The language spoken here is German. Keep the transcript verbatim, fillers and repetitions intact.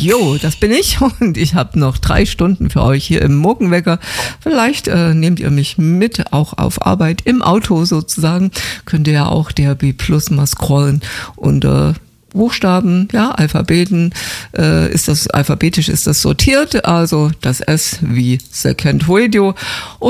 Jo, das bin ich und ich habe noch drei Stunden für euch hier im Morgenwecker. Vielleicht äh, nehmt ihr mich mit, auch auf Arbeit im Auto sozusagen. Könnt ihr ja auch D A B Plus mal scrollen und äh, Buchstaben, ja, Alphabeten, äh, ist das alphabetisch ist das sortiert, also das S wie Second Radio. Und